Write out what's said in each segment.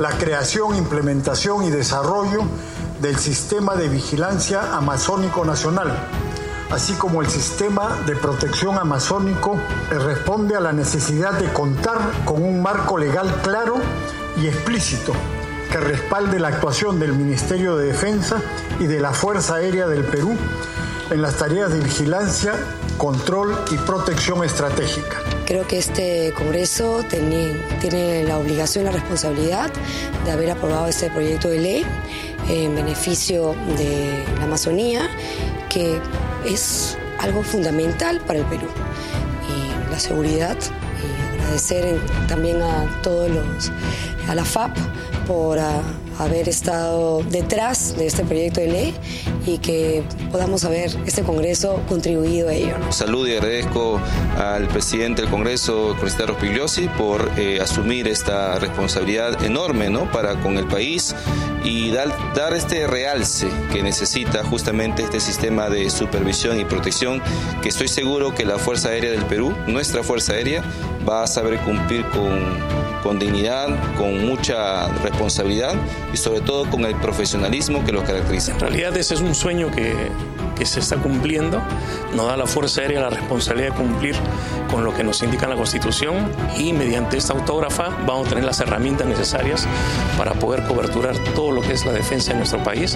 la creación, implementación y desarrollo del Sistema de Vigilancia Amazónico Nacional, así como el Sistema de Protección Amazónico, responde a la necesidad de contar con un marco legal claro y explícito que respalde la actuación del Ministerio de Defensa y de la Fuerza Aérea del Perú en las tareas de vigilancia, control y protección estratégica. Creo que este Congreso tiene la obligación, la responsabilidad de haber aprobado este proyecto de ley en beneficio de la Amazonía, que es algo fundamental para el Perú. Y la seguridad, y agradecer también a la FAP por haber estado detrás de este proyecto de ley y que podamos haber este Congreso contribuido a ello, ¿no? Saludo y agradezco al presidente del Congreso, el congresista Rospigliosi, por asumir esta responsabilidad enorme, ¿no?, para con el país y dar este realce que necesita justamente este sistema de supervisión y protección, que estoy seguro que la Fuerza Aérea del Perú, nuestra Fuerza Aérea, va a saber cumplir con dignidad, con mucha responsabilidad y sobre todo con el profesionalismo que los caracteriza. En realidad ese es un sueño que se está cumpliendo. Nos da la Fuerza Aérea la responsabilidad de cumplir con lo que nos indica la Constitución y mediante esta autógrafa vamos a tener las herramientas necesarias para poder coberturar todo lo que es la defensa de nuestro país.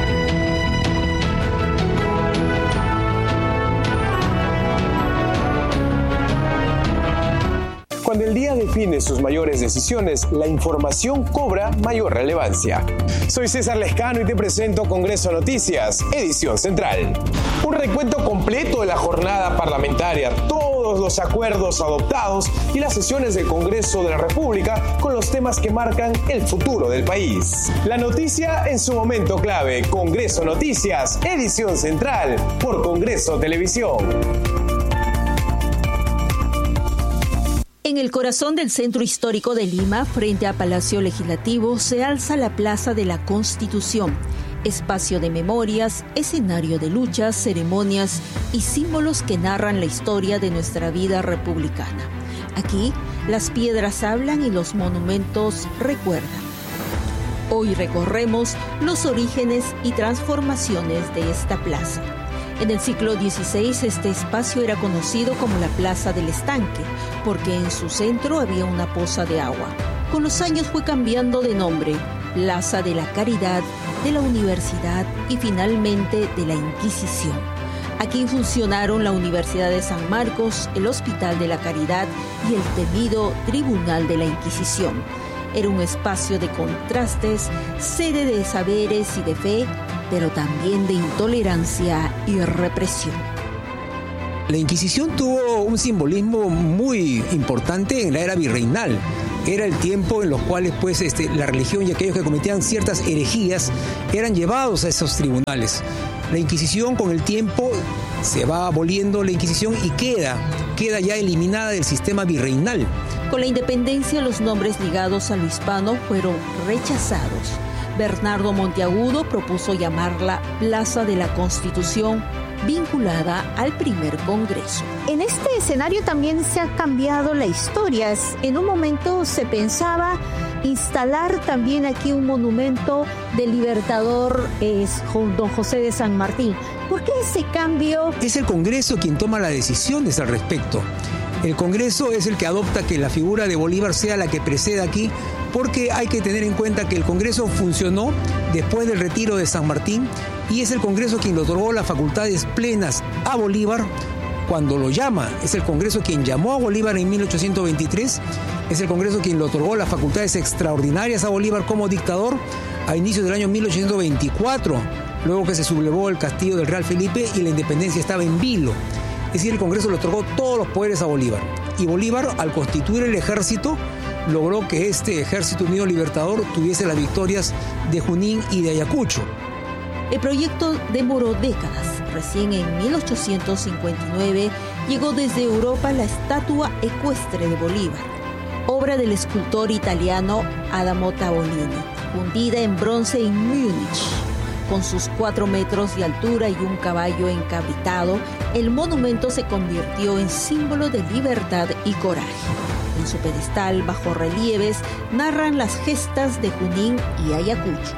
Cuando el día define sus mayores decisiones, la información cobra mayor relevancia. Soy César Lescano y te presento Congreso Noticias, edición central. Un recuento completo de la jornada parlamentaria, todos los acuerdos adoptados y las sesiones del Congreso de la República con los temas que marcan el futuro del país. La noticia en su momento clave, Congreso Noticias, edición central, por Congreso Televisión. En el corazón del centro histórico de Lima, frente a Palacio Legislativo, se alza la Plaza de la Constitución, espacio de memorias, escenario de luchas, ceremonias y símbolos que narran la historia de nuestra vida republicana. Aquí, las piedras hablan y los monumentos recuerdan. Hoy recorremos los orígenes y transformaciones de esta plaza. En el siglo XVI, este espacio era conocido como la Plaza del Estanque, porque en su centro había una poza de agua. Con los años fue cambiando de nombre, Plaza de la Caridad, de la Universidad y finalmente de la Inquisición. Aquí funcionaron la Universidad de San Marcos, el Hospital de la Caridad y el temido Tribunal de la Inquisición. Era un espacio de contrastes, sede de saberes y de fe, pero también de intolerancia y represión. La Inquisición tuvo un simbolismo muy importante en la era virreinal. Era el tiempo en los cuales la religión y aquellos que cometían ciertas herejías eran llevados a esos tribunales. La Inquisición con el tiempo se va aboliendo la Inquisición y queda ya eliminada del sistema virreinal. Con la independencia, los nombres ligados a lo hispano fueron rechazados. Bernardo Monteagudo propuso llamarla Plaza de la Constitución, vinculada al primer Congreso. En este escenario también se ha cambiado la historia. En un momento se pensaba instalar también aquí un monumento del libertador don José de San Martín. ¿Por qué ese cambio? Es el Congreso quien toma las decisiones al respecto. El Congreso es el que adopta que la figura de Bolívar sea la que preceda aquí, porque hay que tener en cuenta que el Congreso funcionó después del retiro de San Martín y es el Congreso quien le otorgó las facultades plenas a Bolívar cuando lo llama. Es el Congreso quien llamó a Bolívar en 1823, es el Congreso quien le otorgó las facultades extraordinarias a Bolívar como dictador a inicios del año 1824, luego que se sublevó el castillo del Real Felipe y la independencia estaba en vilo. Es decir, el Congreso le otorgó todos los poderes a Bolívar. Y Bolívar, al constituir el ejército, logró que este Ejército Unido Libertador tuviese las victorias de Junín y de Ayacucho. El proyecto demoró décadas. Recién en 1859 llegó desde Europa la estatua ecuestre de Bolívar, obra del escultor italiano Adamo Tavolini, fundida en bronce en Múnich. Con sus 4 metros de altura y un caballo encabritado, el monumento se convirtió en símbolo de libertad y coraje. En su pedestal, bajo relieves, narran las gestas de Junín y Ayacucho.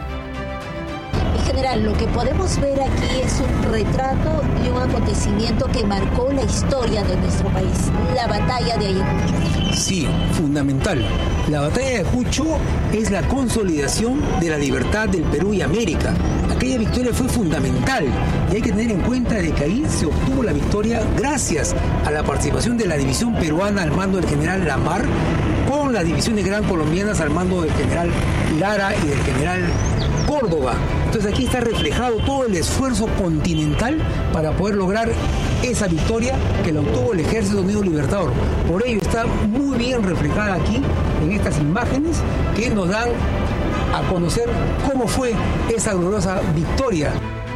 En general, lo que podemos ver aquí es un retrato de un acontecimiento que marcó la historia de nuestro país, la batalla de Ayacucho. Sí, fundamental. La batalla de Ayacucho es la consolidación de la libertad del Perú y América. Aquella victoria fue fundamental y hay que tener en cuenta de que ahí se obtuvo la victoria gracias a la participación de la división peruana al mando del general Lamar con las divisiones gran colombianas al mando del general Lara y del general Córdoba. Entonces aquí está reflejado todo el esfuerzo continental para poder lograr esa victoria que la obtuvo el Ejército Unido Libertador. Por ello está muy bien reflejada aquí en estas imágenes que nos dan a conocer cómo fue esa gloriosa victoria.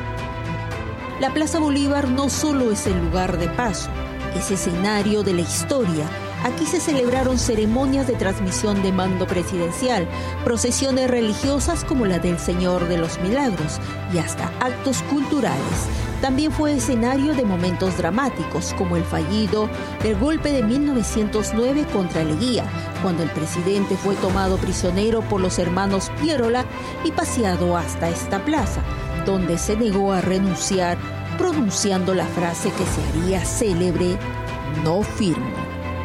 La Plaza Bolívar no solo es el lugar de paso, es escenario de la historia. Aquí se celebraron ceremonias de transmisión de mando presidencial, procesiones religiosas como la del Señor de los Milagros y hasta actos culturales. También fue escenario de momentos dramáticos, como el fallido del golpe de 1909 contra Leguía, cuando el presidente fue tomado prisionero por los hermanos Pierola y paseado hasta esta plaza, donde se negó a renunciar, pronunciando la frase que se haría célebre: "No firmo".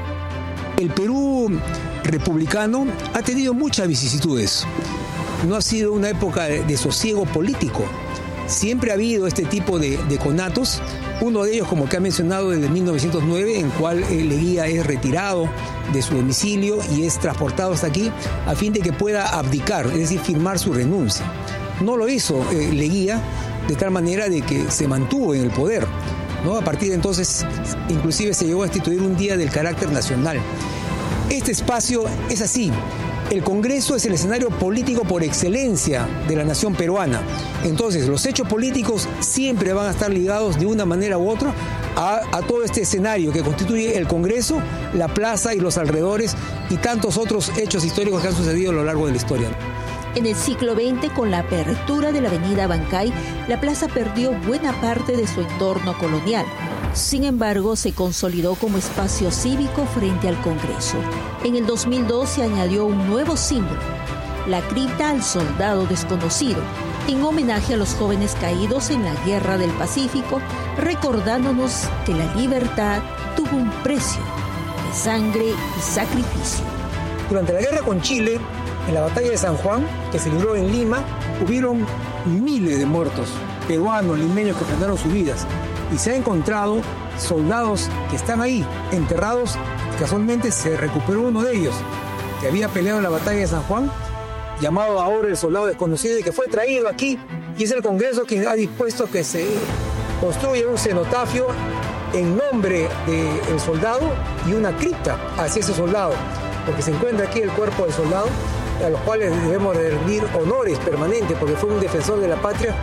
El Perú republicano ha tenido muchas vicisitudes. No ha sido una época de sosiego político. Siempre ha habido este tipo de conatos. Uno de ellos, como que ha mencionado, desde 1909, en cual Leguía es retirado de su domicilio y es transportado hasta aquí a fin de que pueda abdicar, es decir, firmar su renuncia. No lo hizo Leguía, de tal manera de que se mantuvo en el poder, ¿no? A partir de entonces, inclusive se llegó a instituir un día del carácter nacional. Este espacio es así. El Congreso es el escenario político por excelencia de la nación peruana. Entonces, los hechos políticos siempre van a estar ligados de una manera u otra a todo este escenario que constituye el Congreso, la plaza y los alrededores y tantos otros hechos históricos que han sucedido a lo largo de la historia. En el siglo XX, con la apertura de la avenida Bancay, la plaza perdió buena parte de su entorno colonial. Sin embargo, se consolidó como espacio cívico frente al Congreso. En el 2002 se añadió un nuevo símbolo, la cripta al soldado desconocido, en homenaje a los jóvenes caídos en la Guerra del Pacífico, recordándonos que la libertad tuvo un precio de sangre y sacrificio. Durante la guerra con Chile, en la batalla de San Juan, que se libró en Lima, hubieron miles de muertos, peruanos, limeños que perdieron sus vidas. Y se ha encontrado soldados que están ahí, enterrados. Casualmente se recuperó uno de ellos, que había peleado en la batalla de San Juan, llamado ahora el soldado desconocido, y que fue traído aquí. Y es el Congreso quien ha dispuesto que se construya un cenotafio en nombre del soldado y una cripta hacia ese soldado, porque se encuentra aquí el cuerpo del soldado, a los cuales debemos rendir honores permanentes, porque fue un defensor de la patria.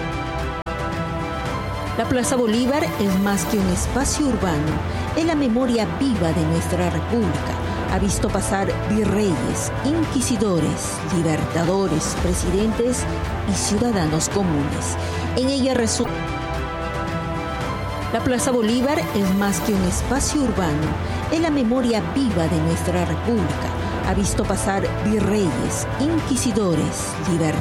La Plaza Bolívar es más que un espacio urbano, es la memoria viva de nuestra república. Ha visto pasar virreyes, inquisidores, libertadores, presidentes y ciudadanos comunes. En ella resulta. La Plaza Bolívar es más que un espacio urbano, es la memoria viva de nuestra república. Ha visto pasar virreyes, inquisidores, libertadores.